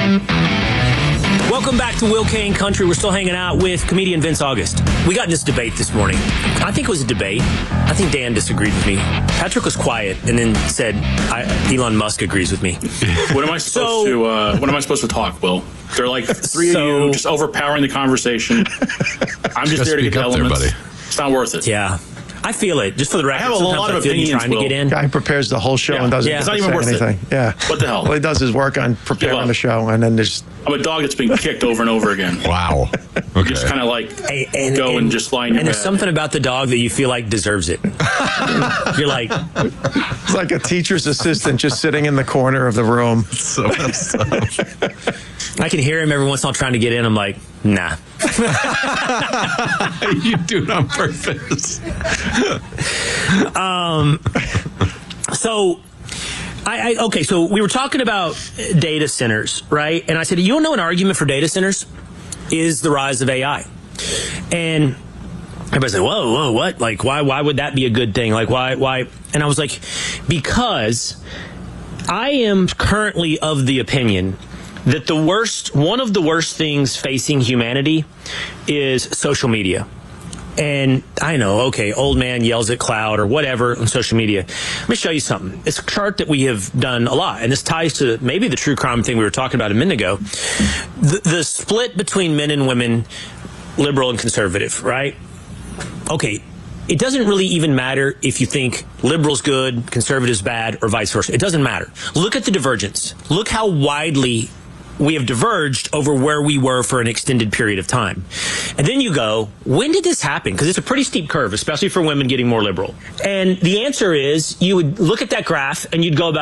Welcome back to Will Kane Country. We're still hanging out with comedian Vince August. We got in this debate this morning. I think it was a debate. I think Dan disagreed with me. Patrick was quiet and then said, Elon Musk agrees with me. What am I supposed to talk, Will? They're like three of you just overpowering the conversation. I'm just there to get the elements. There, buddy. It's not worth it. Yeah. I feel it. Just for the record, I have a lot of opinions. Trying to get in. Guy prepares the whole show and doesn't it's not even say worth anything. It. Yeah. What the hell? All he does is work on preparing the show, and then just. I'm a dog that's being kicked over and over again. Wow. Okay. Just kind of like and just lie in your And there's something about the dog that you feel like deserves it. You're like. It's like a teacher's assistant just sitting in the corner of the room. I can hear him every once in a while trying to get in. I'm like, nah. You do it on purpose. So we were talking about data centers, right? And I said, you don't know an argument for data centers is the rise of AI. And everybody said, whoa, what? Like, why would that be a good thing? Like, why? And I was like, because I am currently of the opinion that one of the worst things facing humanity is social media. And I know, okay, old man yells at cloud or whatever on social media. Let me show you something. It's a chart that we have done a lot, and this ties to maybe the true crime thing we were talking about a minute ago. The split between men and women, liberal and conservative, right? Okay, it doesn't really even matter if you think liberal's good, conservative's bad, or vice versa. It doesn't matter. Look at the divergence. Look how widely we have diverged over where we were for an extended period of time. And then you go, when did this happen? Because it's a pretty steep curve, especially for women getting more liberal. And the answer is, you would look at that graph and you'd go about